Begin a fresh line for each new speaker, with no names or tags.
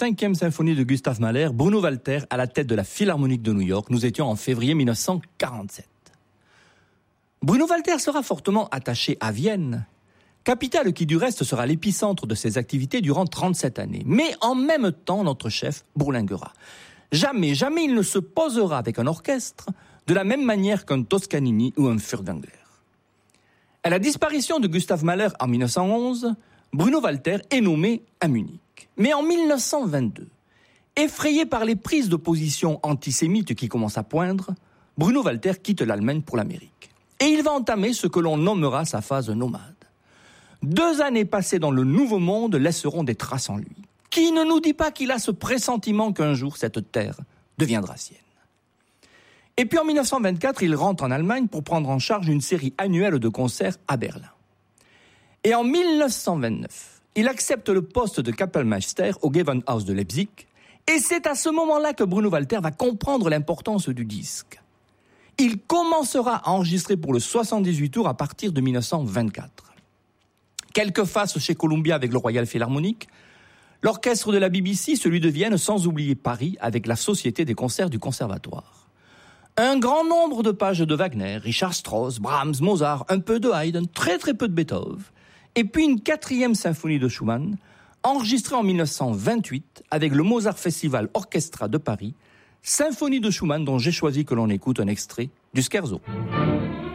5e symphonie de Gustav Mahler, Bruno Walter à la tête de la Philharmonique de New York. Nous étions en février 1947. Bruno Walter sera fortement attaché à Vienne, capitale qui du reste sera l'épicentre de ses activités durant 37 années. Mais en même temps, notre chef bourlinguera. Jamais il ne se posera avec un orchestre de la même manière qu'un Toscanini ou un Furtwängler. À la disparition de Gustav Mahler en 1911, Bruno Walter est nommé à Munich. Mais en 1922, effrayé par les prises de position antisémites qui commencent à poindre, Bruno Walter quitte l'Allemagne pour l'Amérique. Et il va entamer ce que l'on nommera sa phase nomade. 2 années passées dans le Nouveau Monde laisseront des traces en lui. Qui ne nous dit pas qu'il a ce pressentiment qu'un jour cette terre deviendra sienne? Et puis en 1924, il rentre en Allemagne pour prendre en charge une série annuelle de concerts à Berlin. Et en 1929, il accepte le poste de Kapellmeister au Gewandhaus de Leipzig. Et c'est à ce moment-là que Bruno Walter va comprendre l'importance du disque. Il commencera à enregistrer pour le 78 tours à partir de 1924. Quelques faces chez Columbia avec le Royal Philharmonic, l'orchestre de la BBC, celui de Vienne, sans oublier Paris avec la Société des concerts du Conservatoire. Un grand nombre de pages de Wagner, Richard Strauss, Brahms, Mozart, un peu de Haydn, très peu de Beethoven, et puis une 4e symphonie de Schumann, enregistrée en 1928 avec le Mozart Festival Orchestra de Paris, symphonie de Schumann dont j'ai choisi que l'on écoute un extrait du Scherzo.